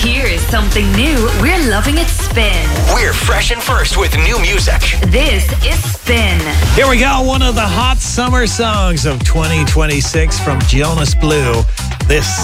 Here's something new. We're loving it Spin. We're fresh and first with new music. This is Spin. Here we go. One of the hot summer songs of 2026 from Jonas Blue. This